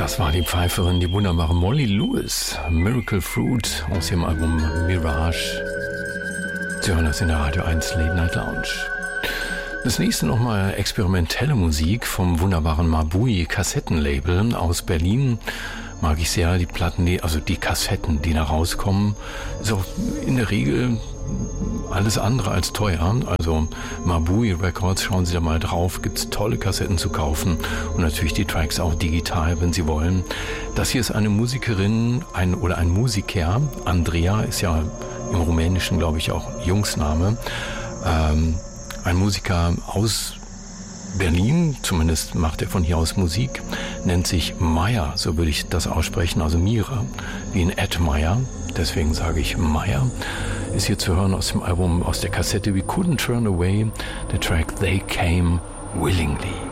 Das war die Pfeiferin, die wunderbare Molly Lewis, Miracle Fruit aus ihrem Album Mirage. Sie hören das in der Radio 1 Late Night Lounge. Das nächste nochmal experimentelle Musik vom wunderbaren Mabui Kassettenlabel aus Berlin. Mag ich sehr, die Platten, die Kassetten, die da rauskommen, ist auch in der Regel alles andere als teuer. Also Mabui Records, schauen Sie da mal drauf, gibt's tolle Kassetten zu kaufen und natürlich die Tracks auch digital, wenn Sie wollen. Das hier ist eine Musikerin, ein Musiker, Andrea ist ja im Rumänischen, glaube ich, auch Jungsname, ein Musiker aus Berlin, zumindest macht er von hier aus Musik, nennt sich Meyer, so würde ich das aussprechen, also Mira, wie in Ed Meyer, deswegen sage ich Meyer, ist hier zu hören aus dem Album, aus der Kassette We Couldn't Turn Away, der Track They Came Willingly.